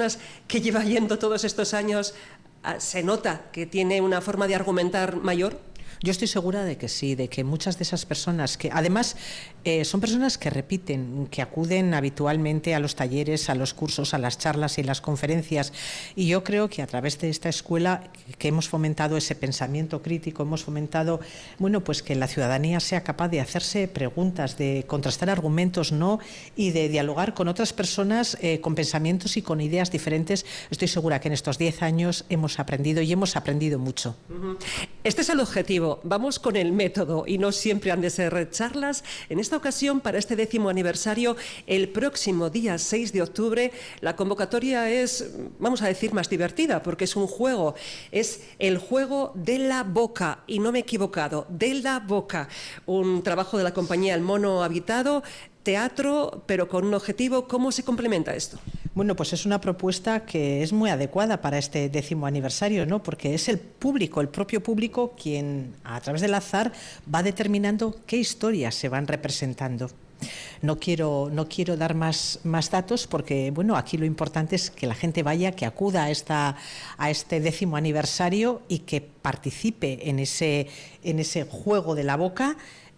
personas que lleva yendo todos estos años, ¿se nota que tiene una forma de argumentar mayor? Yo estoy segura de que sí, de que muchas de esas personas, que además son personas que repiten, que acuden habitualmente a los talleres, a los cursos, a las charlas y las conferencias, y yo creo que a través de esta escuela que hemos fomentado ese pensamiento crítico, hemos fomentado, bueno, pues que la ciudadanía sea capaz de hacerse preguntas, de contrastar argumentos, ¿no?, y de dialogar con otras personas con pensamientos y con ideas diferentes. Estoy segura que en estos 10 años hemos aprendido y hemos aprendido mucho. Este es el objetivo. Vamos con el método y no siempre han de ser charlas. En esta ocasión, para este 10º aniversario, el próximo día 6 de octubre, la convocatoria es, vamos a decir, más divertida, porque es un juego. Es el juego de la boca, y no me he equivocado, de la boca. Un trabajo de la compañía El Mono Habitado, teatro, pero con un objetivo. ¿Cómo se complementa esto? Bueno, pues es una propuesta que es muy adecuada para este 10º aniversario, ¿no?, porque es el público, el propio público, quien a través del azar va determinando qué historias se van representando. No quiero dar más datos porque, bueno, aquí lo importante es que la gente vaya, que acuda a este 10º aniversario y que participe en ese juego de la boca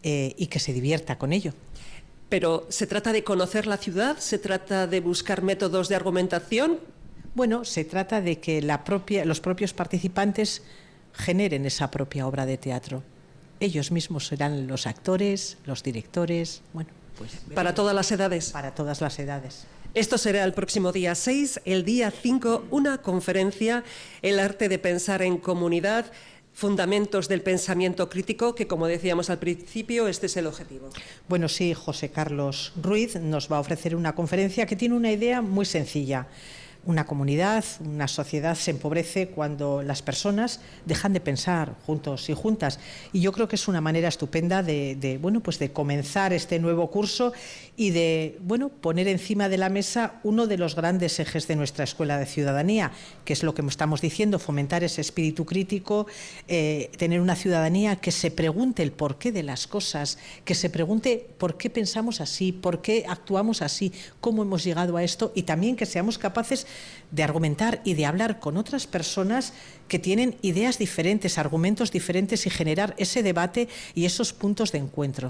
y que se divierta con ello. Pero ¿se trata de conocer la ciudad? ¿Se trata de buscar métodos de argumentación? Bueno, se trata de que los propios participantes generen esa propia obra de teatro. Ellos mismos serán los actores, los directores, bueno, pues... ¿Para todas las edades? Para todas las edades. Esto será el próximo día 6, el día 5, una conferencia, El arte de pensar en comunidad, fundamentos del pensamiento crítico, que, como decíamos al principio, este es el objetivo. Bueno, sí, José Carlos Ruiz nos va a ofrecer una conferencia que tiene una idea muy sencilla. Una comunidad, una sociedad se empobrece cuando las personas dejan de pensar juntos y juntas. Y yo creo que es una manera estupenda de comenzar este nuevo curso y de, bueno, poner encima de la mesa uno de los grandes ejes de nuestra Escuela de Ciudadanía, que es lo que estamos diciendo, fomentar ese espíritu crítico, tener una ciudadanía que se pregunte el porqué de las cosas, que se pregunte por qué pensamos así, por qué actuamos así, cómo hemos llegado a esto, y también que seamos capaces de argumentar y de hablar con otras personas que tienen ideas diferentes, argumentos diferentes, y generar ese debate y esos puntos de encuentro.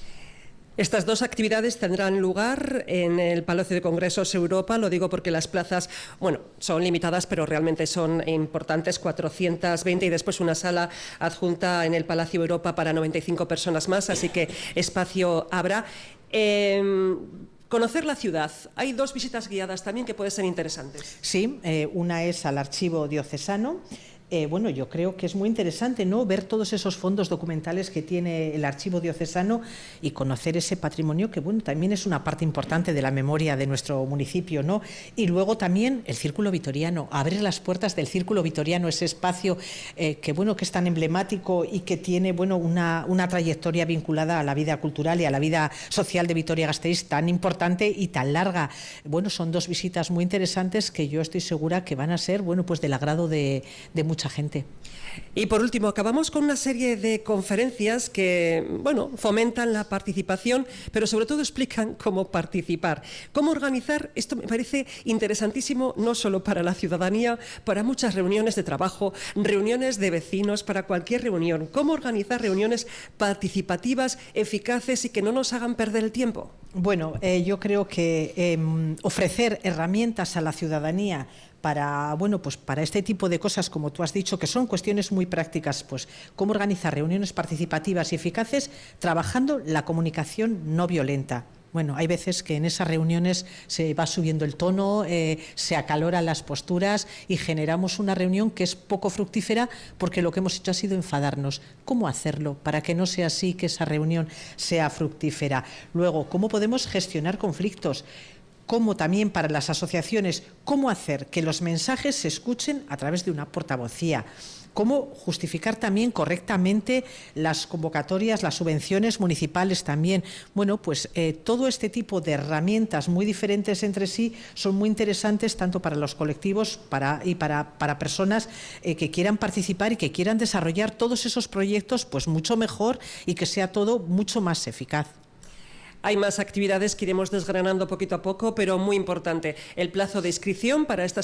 Estas dos actividades tendrán lugar en el Palacio de Congresos Europa. Lo digo porque las plazas, bueno, son limitadas, pero realmente son importantes, 420, y después una sala adjunta en el Palacio Europa para 95 personas más, así que espacio habrá. Conocer la ciudad. Hay dos visitas guiadas también que pueden ser interesantes. Sí, una es al Archivo Diocesano. Bueno, yo creo que es muy interesante, ¿no?, ver todos esos fondos documentales que tiene el Archivo Diocesano y conocer ese patrimonio que, bueno, también es una parte importante de la memoria de nuestro municipio, ¿no? Y luego también el Círculo Vitoriano, abrir las puertas del Círculo Vitoriano, ese espacio que, bueno, que es tan emblemático y que tiene, bueno, una trayectoria vinculada a la vida cultural y a la vida social de Vitoria-Gasteiz tan importante y tan larga. Bueno, son dos visitas muy interesantes que yo estoy segura que van a ser, bueno, pues del agrado de mucha gente. Y por último, acabamos con una serie de conferencias que, bueno, fomentan la participación, pero sobre todo explican cómo participar, cómo organizar. Esto me parece interesantísimo, no solo para la ciudadanía, para muchas reuniones de trabajo, reuniones de vecinos, para cualquier reunión. Cómo organizar reuniones participativas, eficaces y que no nos hagan perder el tiempo. Bueno, yo creo que ofrecer herramientas a la ciudadanía para este tipo de cosas, como tú has dicho, que son cuestiones muy prácticas, pues cómo organizar reuniones participativas y eficaces trabajando la comunicación no violenta. Bueno, hay veces que en esas reuniones se va subiendo el tono, se acaloran las posturas y generamos una reunión que es poco fructífera porque lo que hemos hecho ha sido enfadarnos. ¿Cómo hacerlo para que no sea así, que esa reunión sea fructífera? Luego, ¿cómo podemos gestionar conflictos? Cómo también para las asociaciones, cómo hacer que los mensajes se escuchen a través de una portavocía, cómo justificar también correctamente las convocatorias, las subvenciones municipales también. Bueno, pues todo este tipo de herramientas muy diferentes entre sí son muy interesantes tanto para los colectivos y para personas que quieran participar y que quieran desarrollar todos esos proyectos pues mucho mejor y que sea todo mucho más eficaz. Hay más actividades que iremos desgranando poquito a poco, pero muy importante, el plazo de inscripción para estas